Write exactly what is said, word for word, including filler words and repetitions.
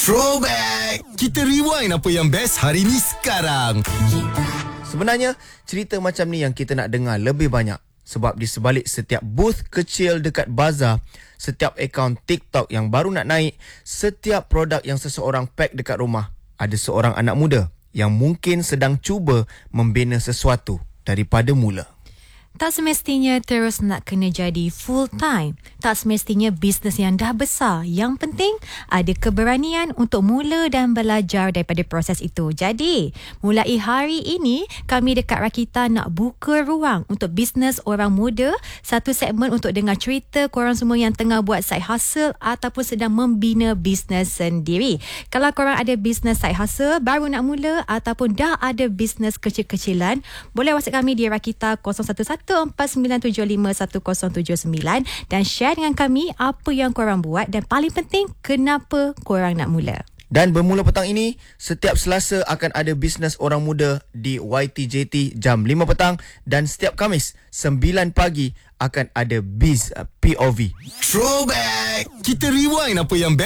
Throwback! Kita rewind apa yang best hari ni sekarang. Sebenarnya, cerita macam ni yang kita nak dengar lebih banyak. Sebab di sebalik setiap booth kecil dekat bazar, setiap akaun TikTok yang baru nak naik, setiap produk yang seseorang pack dekat rumah, ada seorang anak muda yang mungkin sedang cuba membina sesuatu daripada mula. Tak semestinya terus nak kena jadi full time. Tak semestinya bisnes yang dah besar. Yang penting ada keberanian untuk mula dan belajar daripada proses itu. Jadi, mulai hari ini kami dekat Rakita nak buka ruang untuk bisnes orang muda. Satu segmen untuk dengar cerita korang semua yang tengah buat side hustle ataupun sedang membina bisnes sendiri. Kalau korang ada bisnes side hustle baru nak mula ataupun dah ada bisnes kecil-kecilan, boleh WhatsApp kami di Rakita kosong satu satu empat sembilan tujuh lima satu kosong tujuh sembilan dan share dengan kami apa yang korang buat dan paling penting kenapa korang nak mula. Dan bermula petang ini, setiap Selasa akan ada bisnes orang muda di Y T J T jam lima petang dan setiap Khamis sembilan pagi akan ada Biz P O V. Throwback! Kita rewind apa yang best